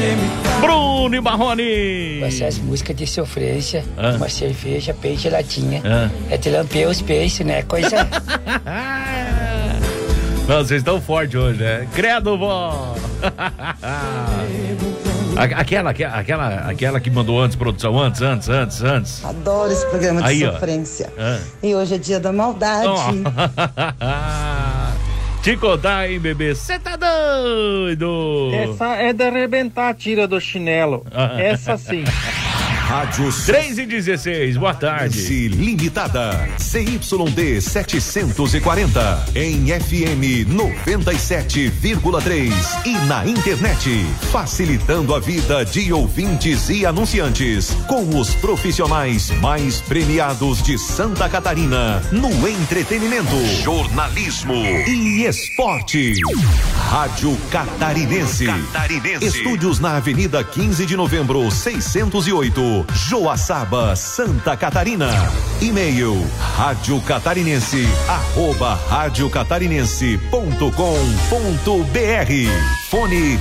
Bruno e Marrone. Essas músicas de sofrência, uma cerveja, peixe, latinha. É de lamper os peixes, né? Coisa... Não, vocês estão fortes hoje, né? Credo, vó! Aquela que mandou antes, produção, antes. Adoro esse programa de sofrência. E hoje é dia da maldade. Te contar, hein, bebê? Você tá doido? Essa é de arrebentar a tira do chinelo. Essa sim. Rádio 3:16, boa tarde. Limitada, CYD 740, em FM 97,3 e na internet, facilitando a vida de ouvintes e anunciantes, com os profissionais mais premiados de Santa Catarina, no entretenimento, jornalismo e esporte. Rádio Catarinense. Estúdios na Avenida 15 de Novembro, 608. Joaçaba, Santa Catarina. E-mail radiocatarinense@radiocatarinense.com.br. Fone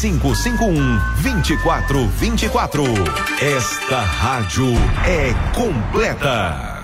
3551-2424. Esta rádio é completa.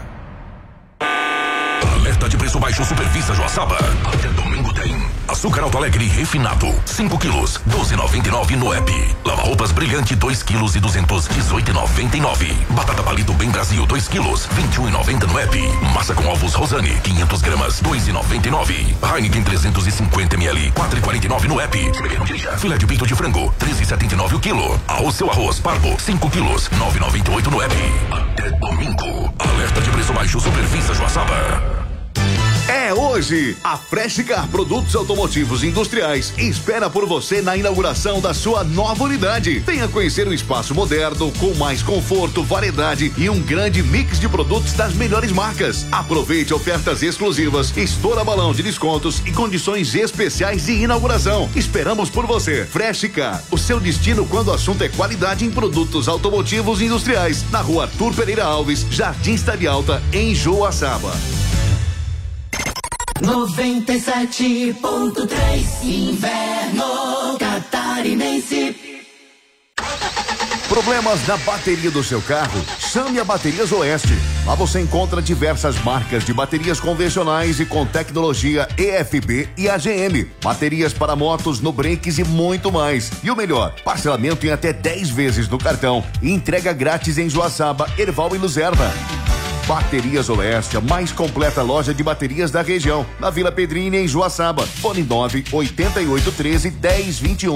Alerta de preço baixo Supervista Joaçaba. Até domingo tem açúcar Alto Alegre refinado 5 quilos, 12,99 no app. Lava-roupas Brilhante 2 quilos e 200, 18,99. Batata Palito Bem Brasil 2 quilos, 21,90 no app. Massa com ovos Rosane 500 gramas, 2,99. Heineken 350 ml, 4,49 no app. Filé de peito de frango 13,79 o quilo. O seu arroz Parbo 5 quilos, 9,98 no app. Até domingo. Alerta de preço baixo Supervista Joaçaba. É hoje, a Frescar Produtos Automotivos Industriais espera por você na inauguração da sua nova unidade. Venha conhecer um espaço moderno, com mais conforto, variedade e um grande mix de produtos das melhores marcas. Aproveite ofertas exclusivas, estoura balão de descontos e condições especiais de inauguração. Esperamos por você. Frescar, o seu destino quando o assunto é qualidade em produtos automotivos industriais. Na rua Arthur Pereira Alves, Jardim Cidade Alta, em Joaçaba. 97.3 Inverno Catarinense. Problemas na bateria do seu carro? Chame a Baterias Oeste. Lá você encontra diversas marcas de baterias convencionais e com tecnologia EFB e AGM. Baterias para motos, no brakes e muito mais. E o melhor, parcelamento em até 10 vezes no cartão e entrega grátis em Joaçaba, Erval e Luzerna. Baterias Oeste, a mais completa loja de baterias da região, na Vila Pedrinha, em Joaçaba. Fone 98813-1021.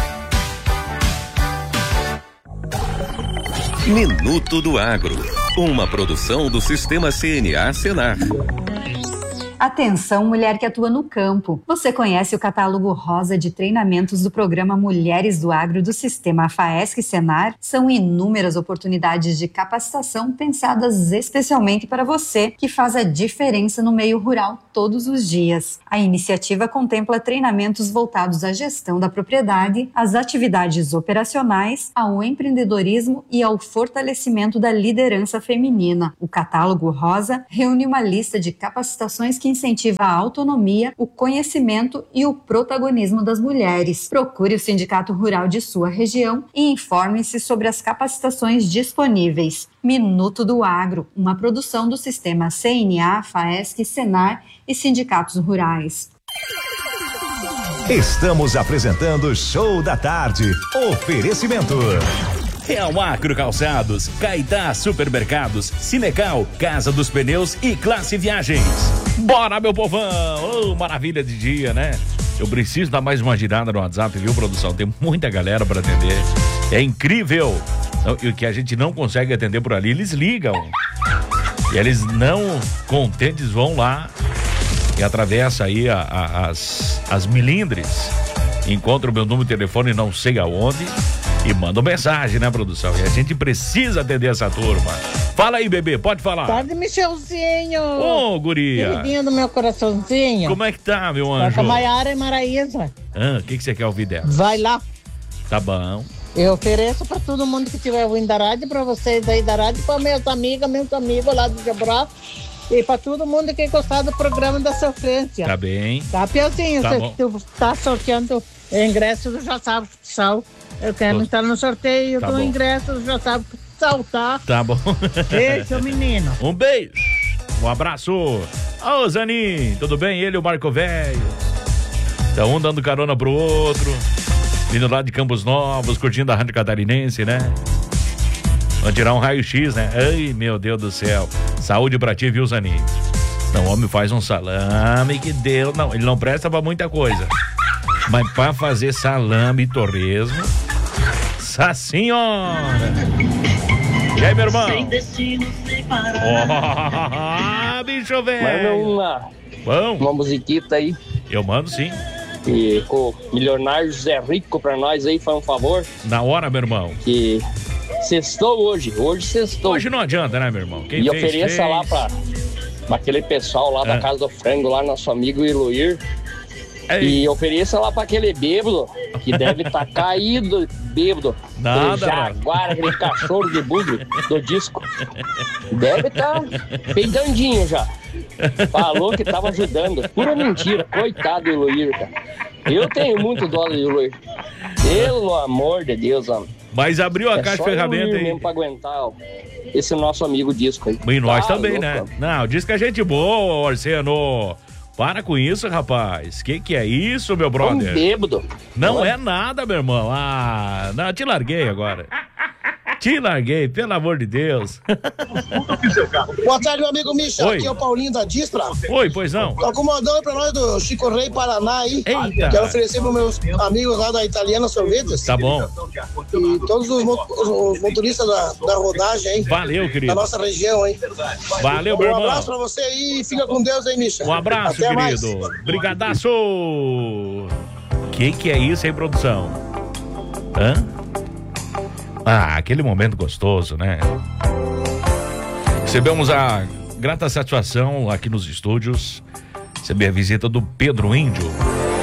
Minuto do Agro, uma produção do Sistema CNA Senar. Atenção, mulher que atua no campo. Você conhece o catálogo rosa de treinamentos do programa Mulheres do Agro do Sistema FAESC Senar? São inúmeras oportunidades de capacitação pensadas especialmente para você, que faz a diferença no meio rural todos os dias. A iniciativa contempla treinamentos voltados à gestão da propriedade, às atividades operacionais, ao empreendedorismo e ao fortalecimento da liderança feminina. O catálogo rosa reúne uma lista de capacitações que incentiva a autonomia, o conhecimento e o protagonismo das mulheres. Procure o Sindicato Rural de sua região e informe-se sobre as capacitações disponíveis. Minuto do Agro, uma produção do Sistema CNA, FAESC, Senar e Sindicatos Rurais. Estamos apresentando Show da Tarde. Oferecimento. Real Acro Calçados, Caetá Supermercados, Cinecal, Casa dos Pneus e Classe Viagens. Bora, meu povão! Oh, maravilha de dia, né? Eu preciso dar mais uma girada no WhatsApp, viu, produção? Tem muita galera para atender. É incrível. O que a gente não consegue atender por ali, eles ligam. E eles não contentes vão lá e atravessa aí as milindres. Encontra o meu número de telefone não sei aonde e manda mensagem, né, produção? E a gente precisa atender essa turma. Fala aí, bebê, pode falar. Tarde, Michelzinho. Ô, guria. Queridinho do meu coraçãozinho. Como é que tá, meu anjo? Tá com a Maiara e Maraísa. O que você quer ouvir dela? Vai lá. Tá bom. Eu ofereço pra todo mundo que estiver ouvindo da rádio, pra vocês aí da rádio, pra meus amigos lá do Jabró. E pra todo mundo que gostar do programa da sofrência. Tá bem. Tá, Piozinho, tá tu tá sorteando o ingresso do Joaçaba Futsal Eu quero entrar no sorteio do ingresso, já sabe saltar. Tá bom. Beijo, menino. Um beijo. Um abraço. Ô, Zanin, tudo bem? Ele e o Marco Velho. Tá um dando carona pro outro. Vindo lá de Campos Novos, curtindo a Rádio Catarinense, né? Vamos tirar um raio-x, né? Ai, meu Deus do céu. Saúde pra ti, viu, Zanin? Não, o homem faz um salame que deu. Não, ele não presta pra muita coisa. Mas pra fazer salame e torresmo. Nossa senhora! E aí, meu irmão? Sem destino, sem parar. Bicho velho! Manda uma musiquita aí. Eu mando sim. E o milionário Zé Rico pra nós aí, faz um favor. Na hora, meu irmão. Que sextou hoje sextou. Hoje não adianta, né, meu irmão? Quem e ofereça lá pra aquele pessoal lá da Casa do Frango, lá nosso amigo Iluir. E ofereça lá pra aquele bêbado, que deve estar caído, bêbado. Nada, Jaguar, aquele cachorro de bugre do disco. Deve estar peidandinho já. Falou que tava ajudando. Pura mentira, coitado do Iluir, cara. Eu tenho muito dó do Iluir. Pelo amor de Deus, homem. Mas abriu a caixa de ferramenta aí. Mesmo pra aguentar, ó, esse nosso amigo disco aí. E nós também, louco, né? Não, diz que a gente boa, Arseno. Para com isso, rapaz. Que é isso, meu brother? Um bêbado. Não é nada, meu irmão. Ah, não, te larguei agora. Te larguei, pelo amor de Deus. Boa tarde, meu amigo Misha. Oi. Aqui é o Paulinho da Dispra. Oi, pois não. Tá comandando pra nós do Chico Rei Paraná aí. Eita. Quero oferecer pros meus amigos lá da Italiana Sorvetes. Tá bom. E todos os motoristas da rodagem aí. Valeu, querido. Da nossa região aí. Valeu, meu irmão. Um abraço pra você aí e fica com Deus aí, Misha. Um abraço, até querido. Mais. Brigadaço. Que é isso aí, produção? Hã? Ah, aquele momento gostoso, né? Recebemos a grata satisfação aqui nos estúdios, receber a visita do Pedro Índio.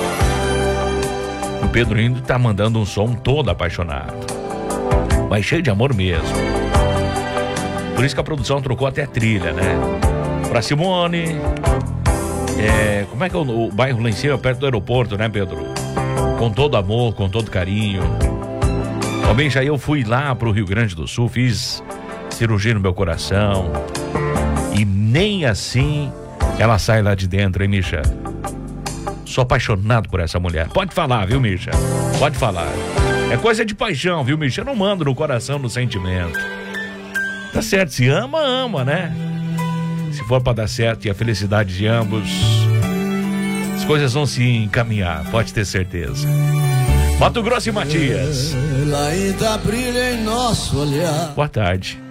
O Pedro Índio tá mandando um som todo apaixonado, mas cheio de amor mesmo. Por isso que a produção trocou até trilha, né? Pra Simone, como é que é o bairro lá em cima, perto do aeroporto, né, Pedro? Com todo amor, com todo carinho. Também já eu fui lá pro Rio Grande do Sul, fiz cirurgia no meu coração e nem assim ela sai lá de dentro, hein, Misha? Sou apaixonado por essa mulher. Pode falar, viu, Misha? Pode falar. É coisa de paixão, viu, Misha? Eu não mando no coração, no sentimento. Tá certo, se ama, ama, né? Se for pra dar certo e a felicidade de ambos, as coisas vão se encaminhar, pode ter certeza. Mato Grosso e Matias. Ela ainda brilha em nosso olhar. Boa tarde.